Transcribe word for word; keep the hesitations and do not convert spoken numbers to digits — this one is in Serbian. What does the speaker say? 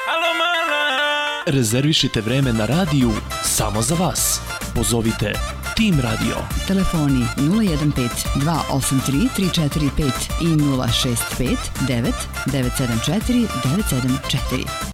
Rezervišite vreme na radiju samo za vas. Pozovite Tim Radio. Telefoni nula jedan pet dva osam tri tri četiri pet i nula šest pet devet devet sedam četiri devet sedam četiri.